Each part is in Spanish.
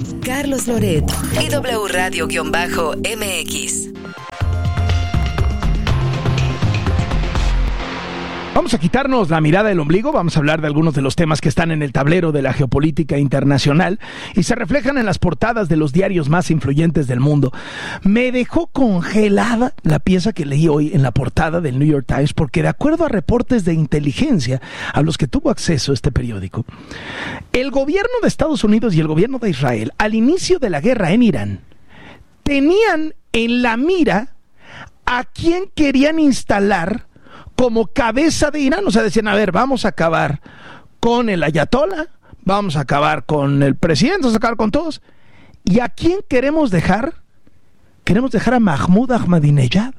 Carlos Loret y W Radio-MX. Vamos a quitarnos la mirada del ombligo, vamos a hablar de algunos de los temas que están en el tablero de la geopolítica internacional y se reflejan en las portadas de los diarios más influyentes del mundo. Me dejó congelada la pieza que leí hoy en la portada del New York Times porque, de acuerdo a reportes de inteligencia a los que tuvo acceso este periódico, el gobierno de Estados Unidos y el gobierno de Israel, al inicio de la guerra en Irán, tenían en la mira a quién querían instalar como cabeza de Irán. O sea, decían, a ver, vamos a acabar con el ayatolá, vamos a acabar con el presidente, vamos a acabar con todos. ¿Y a quién queremos dejar? Queremos dejar a Mahmoud Ahmadinejad.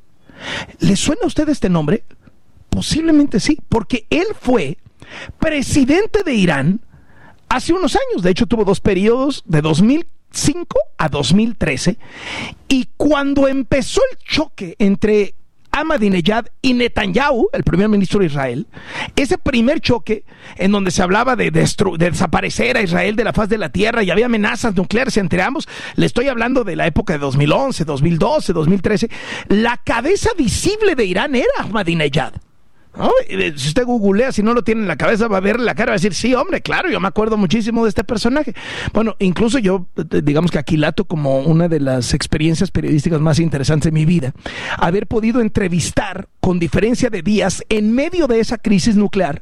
¿Les suena a usted este nombre? Posiblemente sí, porque él fue presidente de Irán hace unos años. De hecho, tuvo dos periodos, de 2005 a 2013. Y cuando empezó el choque entre Ahmadinejad y Netanyahu, el primer ministro de Israel, ese primer choque en donde se hablaba de desaparecer a Israel de la faz de la tierra y había amenazas nucleares entre ambos, le estoy hablando de la época de 2011, 2012, 2013, la cabeza visible de Irán era Ahmadinejad, ¿no? Si usted googlea, si no lo tiene en la cabeza, va a ver la cara y va a decir, sí, hombre, claro, yo me acuerdo muchísimo de este personaje. Bueno, incluso yo, digamos que aquilato como una de las experiencias periodísticas más interesantes de mi vida, haber podido entrevistar, con diferencia de días, en medio de esa crisis nuclear,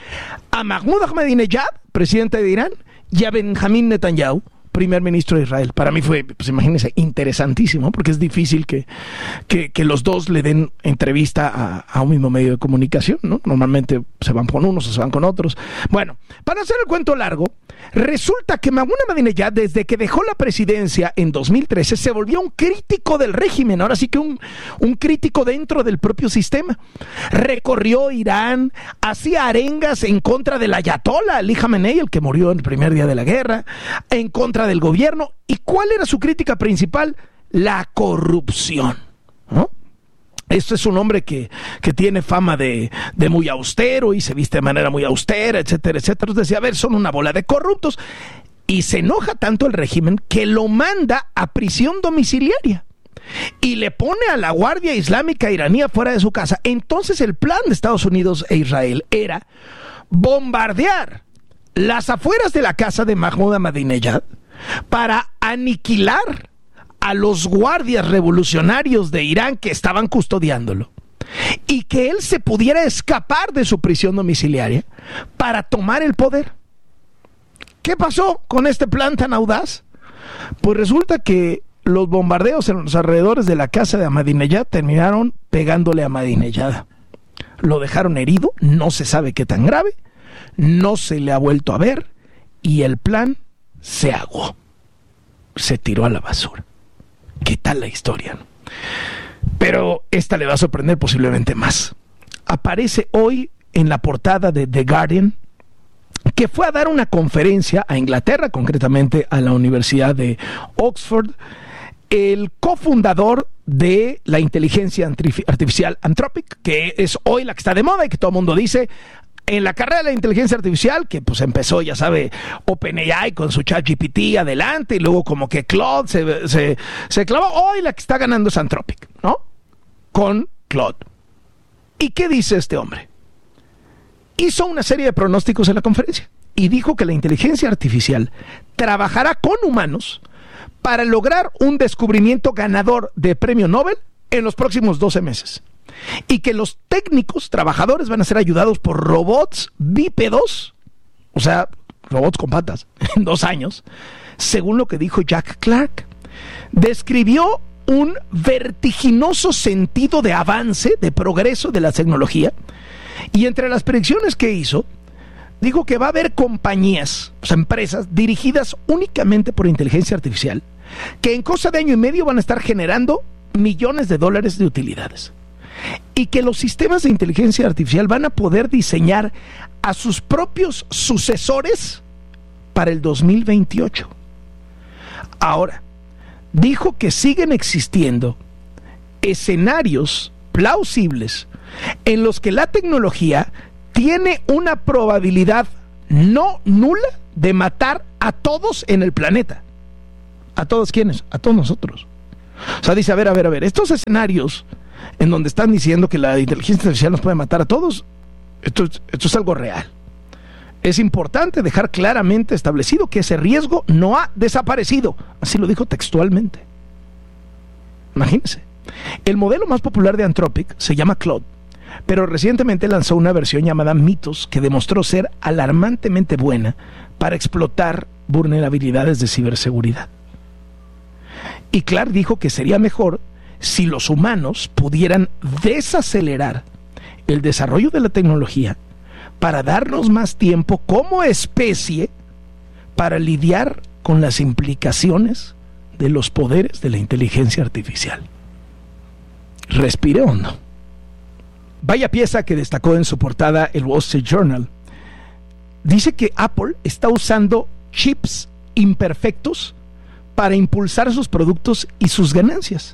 a Mahmoud Ahmadinejad, presidente de Irán, y a Benjamín Netanyahu, primer ministro de Israel. Para mí fue, pues imagínense, interesantísimo, porque es difícil que los dos le den entrevista a un mismo medio de comunicación, ¿no? Normalmente se van con unos o se van con otros. Bueno, para hacer el cuento largo, resulta que Mahmoud Ahmadinejad, desde que dejó la presidencia en 2013, se volvió un crítico del régimen, ahora sí que un crítico dentro del propio sistema. Recorrió Irán, hacía arengas en contra del ayatolá Ali Khamenei, el que murió en el primer día de la guerra, en contra del gobierno. ¿Y cuál era su crítica principal? La corrupción, ¿no? Este es un hombre que tiene fama de muy austero y se viste de manera muy austera, etcétera, etcétera. Entonces decía, a ver, son una bola de corruptos. Y se enoja tanto el régimen que lo manda a prisión domiciliaria y le pone a la Guardia Islámica iraní fuera de su casa. Entonces el plan de Estados Unidos e Israel era bombardear las afueras de la casa de Mahmoud Ahmadinejad para aniquilar a los guardias revolucionarios de Irán que estaban custodiándolo y que él se pudiera escapar de su prisión domiciliaria para tomar el poder. ¿Qué pasó con este plan tan audaz? Pues resulta que los bombardeos en los alrededores de la casa de Ahmadinejad terminaron pegándole a Ahmadinejad. Lo dejaron herido, no se sabe qué tan grave, no se le ha vuelto a ver y el plan se aguó. Se tiró a la basura. ¿Qué tal la historia, no? Pero esta le va a sorprender posiblemente más. Aparece hoy en la portada de The Guardian que fue a dar una conferencia a Inglaterra, concretamente a la Universidad de Oxford, el cofundador de la inteligencia artificial Anthropic, que es hoy la que está de moda y que todo el mundo dice, en la carrera de la inteligencia artificial, que pues empezó, ya sabe, OpenAI con su ChatGPT adelante, y luego como que Claude se clavó, hoy la que está ganando es Anthropic, ¿no? Con Claude. ¿Y qué dice este hombre? Hizo una serie de pronósticos en la conferencia y dijo que la inteligencia artificial trabajará con humanos para lograr un descubrimiento ganador de premio Nobel en los próximos 12 meses. Y que los técnicos, trabajadores, van a ser ayudados por robots bípedos, o sea, robots con patas, en 2 años, según lo que dijo Jack Clark. Describió un vertiginoso sentido de avance, de progreso de la tecnología, y entre las predicciones que hizo, dijo que va a haber compañías, o sea, empresas dirigidas únicamente por inteligencia artificial, que en cosa de año y medio van a estar generando millones de dólares de utilidades. Y que los sistemas de inteligencia artificial van a poder diseñar a sus propios sucesores para el 2028. Ahora, dijo que siguen existiendo escenarios plausibles en los que la tecnología tiene una probabilidad no nula de matar a todos en el planeta. ¿A todos quiénes? A todos nosotros. O sea, dice, a ver, estos escenarios en donde están diciendo que la inteligencia artificial nos puede matar a todos, esto es algo real. Es importante dejar claramente establecido que ese riesgo no ha desaparecido. Así lo dijo textualmente. Imagínense. El modelo más popular de Anthropic se llama Claude, pero recientemente lanzó una versión llamada Mythos que demostró ser alarmantemente buena para explotar vulnerabilidades de ciberseguridad. Y Clark dijo que sería mejor si los humanos pudieran desacelerar el desarrollo de la tecnología para darnos más tiempo como especie para lidiar con las implicaciones de los poderes de la inteligencia artificial. Respire hondo. Vaya pieza que destacó en su portada el Wall Street Journal. Dice que Apple está usando chips imperfectos para impulsar sus productos y sus ganancias.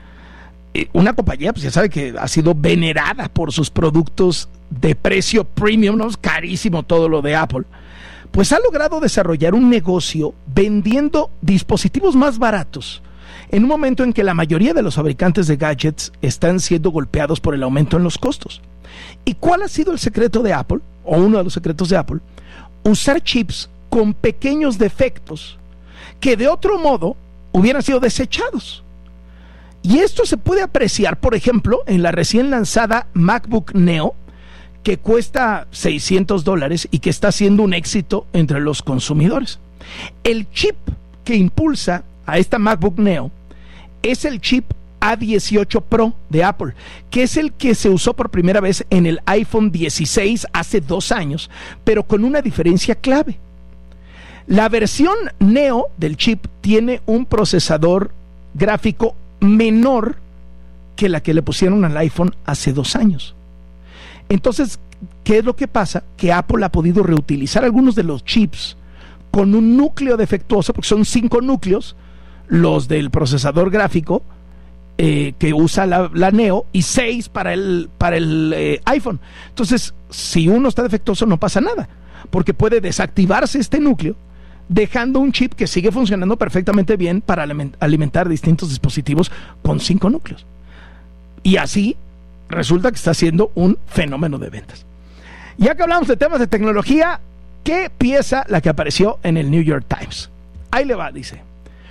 Una compañía, pues ya sabe que ha sido venerada por sus productos de precio premium, ¿no? Es carísimo todo lo de Apple. Pues ha logrado desarrollar un negocio vendiendo dispositivos más baratos en un momento en que la mayoría de los fabricantes de gadgets están siendo golpeados por el aumento en los costos. ¿Y cuál ha sido el secreto de Apple? O uno de los secretos de Apple. Usar chips con pequeños defectos que de otro modo hubieran sido desechados. Y esto se puede apreciar, por ejemplo, en la recién lanzada MacBook Neo, que cuesta $600 y que está siendo un éxito entre los consumidores. El chip que impulsa a esta MacBook Neo es el chip A18 Pro de Apple, que es el que se usó por primera vez en el iPhone 16 hace 2 años, pero con una diferencia clave. La versión Neo del chip tiene un procesador gráfico menor que la que le pusieron al iPhone hace 2 años. Entonces, ¿qué es lo que pasa? Que Apple ha podido reutilizar algunos de los chips con un núcleo defectuoso, porque son 5 núcleos, los del procesador gráfico que usa la Neo, y 6 para el iPhone. Entonces, si uno está defectuoso, no pasa nada, porque puede desactivarse este núcleo, dejando un chip que sigue funcionando perfectamente bien para alimentar distintos dispositivos con 5 núcleos. Y así resulta que está siendo un fenómeno de ventas. Ya que hablamos de temas de tecnología, ¿qué pieza la que apareció en el New York Times? Ahí le va, dice.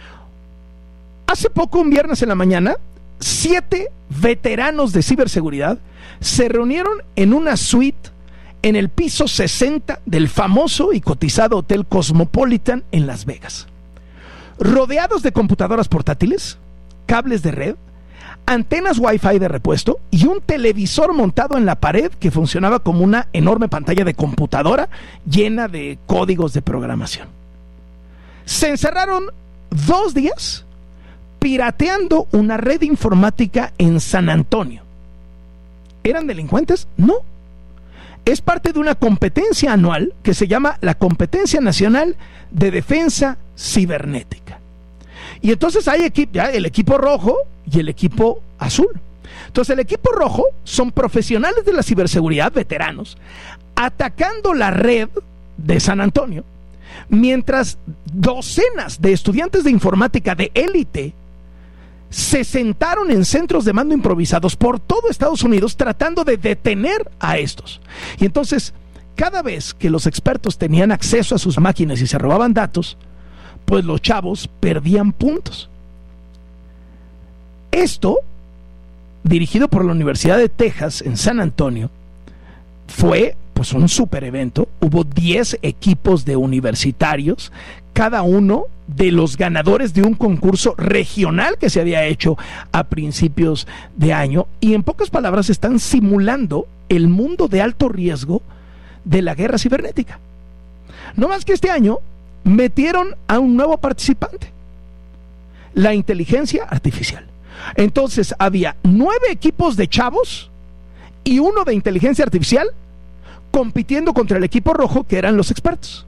Hace poco, un viernes en la mañana, 7 veteranos de ciberseguridad se reunieron en una suite en el piso 60 del famoso y cotizado Hotel Cosmopolitan en Las Vegas. Rodeados de computadoras portátiles, cables de red, antenas Wi-Fi de repuesto y un televisor montado en la pared que funcionaba como una enorme pantalla de computadora llena de códigos de programación. Se encerraron 2 días pirateando una red informática en San Antonio. ¿Eran delincuentes? No. Es parte de una competencia anual que se llama la Competencia Nacional de Defensa Cibernética. Y entonces hay el equipo rojo y el equipo azul. Entonces el equipo rojo son profesionales de la ciberseguridad, veteranos, atacando la red de San Antonio, mientras docenas de estudiantes de informática de élite se sentaron en centros de mando improvisados por todo Estados Unidos tratando de detener a estos. Y entonces, cada vez que los expertos tenían acceso a sus máquinas y se robaban datos, pues los chavos perdían puntos. Esto, dirigido por la Universidad de Texas en San Antonio, fue pues un super evento. Hubo 10 equipos de universitarios, cada uno de los ganadores de un concurso regional que se había hecho a principios de año, y en pocas palabras están simulando el mundo de alto riesgo de la guerra cibernética. No más que este año metieron a un nuevo participante, la inteligencia artificial. Entonces había 9 equipos de chavos y 1 de inteligencia artificial compitiendo contra el equipo rojo, que eran los expertos.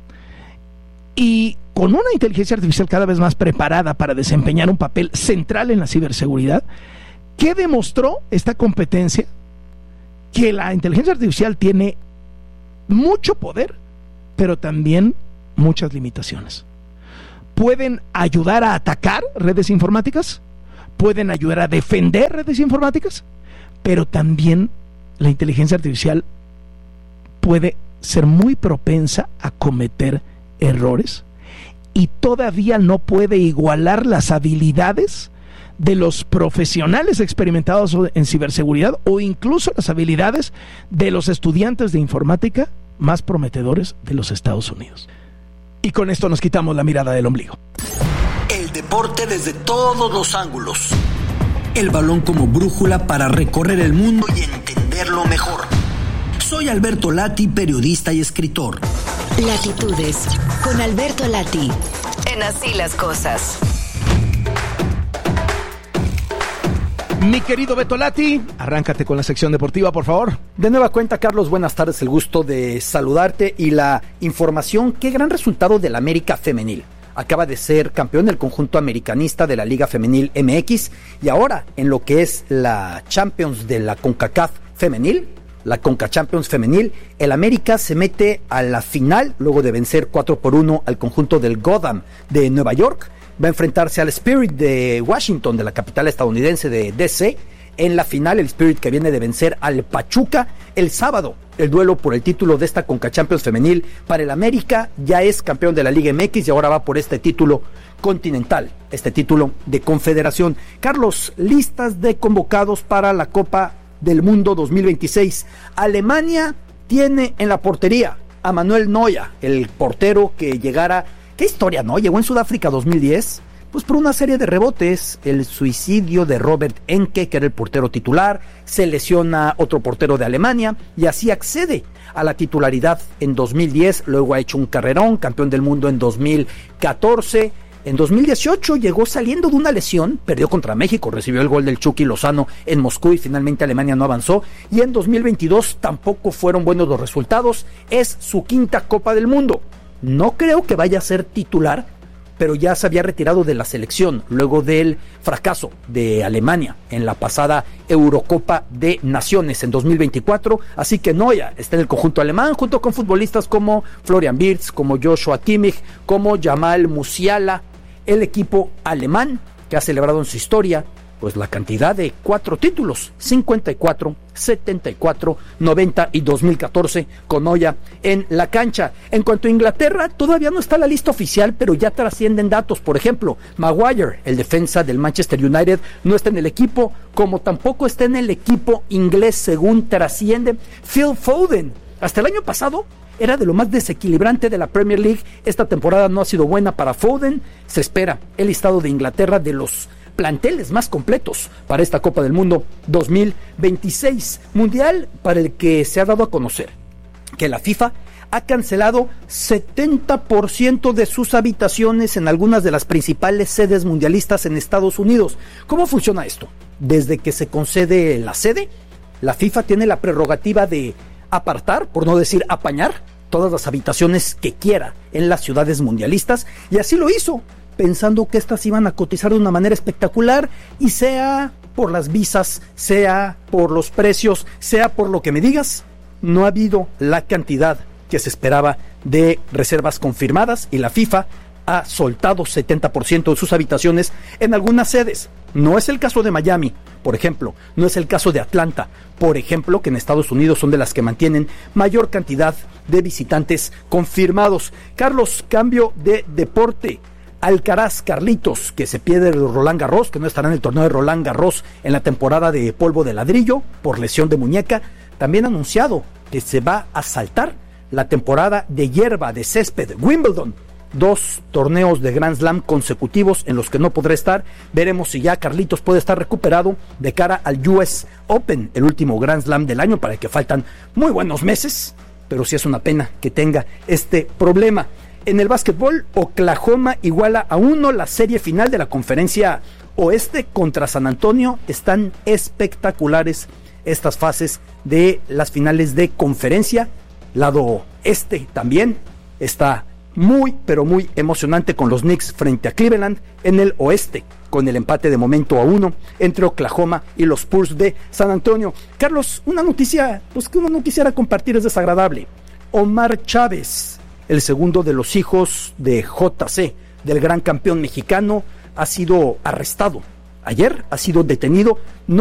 Y con una inteligencia artificial cada vez más preparada para desempeñar un papel central en la ciberseguridad, ¿qué demostró esta competencia? Que la inteligencia artificial tiene mucho poder, pero también muchas limitaciones. pueden ayudar a atacar redes informáticas, pueden ayudar a defender redes informáticas, pero también la inteligencia artificial puede ser muy propensa a cometer errores y todavía no puede igualar las habilidades de los profesionales experimentados en ciberseguridad o incluso las habilidades de los estudiantes de informática más prometedores de los Estados Unidos. Y con esto nos quitamos la mirada del ombligo. El deporte desde todos los ángulos. El balón como brújula para recorrer el mundo y entenderlo mejor. Soy Alberto Lati, periodista y escritor. Latitudes, con Alberto Lati, en Así las Cosas. Mi querido Beto Lati, arráncate con la sección deportiva, por favor. De nueva cuenta, Carlos, buenas tardes, el gusto de saludarte y la información. Qué gran resultado del América Femenil. Acaba de ser campeón del conjunto americanista de la Liga Femenil MX y ahora en lo que es la Champions de la CONCACAF Femenil, la Conca Champions Femenil, el América se mete a la final luego de vencer 4-1 al conjunto del Gotham de Nueva York. Va a enfrentarse al Spirit de Washington, de la capital estadounidense de DC. En la final, el Spirit que viene de vencer al Pachuca el sábado. El duelo por el título de esta Conca Champions Femenil para el América. Ya es campeón de la Liga MX y ahora va por este título continental, este título de confederación. Carlos, listas de convocados para la Copa del Mundo 2026. Alemania tiene en la portería a Manuel Neuer, el portero que llegara. ¿Qué historia, no? Llegó en Sudáfrica 2010, pues por una serie de rebotes, el suicidio de Robert Enke, que era el portero titular, se lesiona otro portero de Alemania y así accede a la titularidad en 2010, luego ha hecho un carrerón, campeón del mundo en 2014, en 2018 llegó saliendo de una lesión, perdió contra México, recibió el gol del Chucky Lozano en Moscú y finalmente Alemania no avanzó, y en 2022 tampoco fueron buenos los resultados, es su quinta Copa del Mundo. No creo que vaya a ser titular, pero ya se había retirado de la selección luego del fracaso de Alemania en la pasada Eurocopa de Naciones en 2024. Así que Neuer está en el conjunto alemán junto con futbolistas como Florian Wirtz, como Joshua Kimmich, como Jamal Musiala. El equipo alemán que ha celebrado en su historia pues la cantidad de 4 títulos, 54, 74, 90 y 2014 con Neuer en la cancha. En cuanto a Inglaterra, todavía no está la lista oficial, pero ya trascienden datos. Por ejemplo, Maguire, el defensa del Manchester United, no está en el equipo, como tampoco está en el equipo inglés, según trasciende. Phil Foden, hasta el año pasado era de lo más desequilibrante de la Premier League. Esta temporada no ha sido buena para Foden. Se espera el listado de Inglaterra de los planteles más completos para esta Copa del Mundo 2026, mundial para el que se ha dado a conocer que la FIFA ha cancelado 70% de sus habitaciones en algunas de las principales sedes mundialistas en Estados Unidos. ¿Cómo funciona esto? Desde que se concede la sede, la FIFA tiene la prerrogativa de apartar, por no decir apañar, todas las habitaciones que quiera en las ciudades mundialistas, y así lo hizo, pensando que estas iban a cotizar de una manera espectacular, y sea por las visas, sea por los precios, sea por lo que me digas, no ha habido la cantidad que se esperaba de reservas confirmadas, y la FIFA ha soltado 70% de sus habitaciones en algunas sedes. No es el caso de Miami, por ejemplo, no es el caso de Atlanta, por ejemplo, que en Estados Unidos son de las que mantienen mayor cantidad de visitantes confirmados. Carlos, cambio de deporte. Alcaraz, Carlitos, que se pierde de Roland Garros, que no estará en el torneo de Roland Garros en la temporada de polvo de ladrillo por lesión de muñeca, también ha anunciado que se va a saltar la temporada de hierba, de césped, Wimbledon. 2 torneos de Grand Slam consecutivos en los que no podrá estar. Veremos si ya Carlitos puede estar recuperado de cara al US Open, el último Grand Slam del año, para el que faltan muy buenos meses, pero sí es una pena que tenga este problema. En el básquetbol, Oklahoma iguala a 1 la serie final de la conferencia oeste contra San Antonio. Están espectaculares estas fases de las finales de conferencia. Lado este también está muy, pero muy emocionante con los Knicks frente a Cleveland. En el oeste, con el empate de momento a 1 entre Oklahoma y los Spurs de San Antonio. Carlos, una noticia pues que uno no quisiera compartir, es desagradable. Omar Chávez, el segundo de los hijos de JC, del gran campeón mexicano ha sido arrestado. Ayer ha sido detenido, no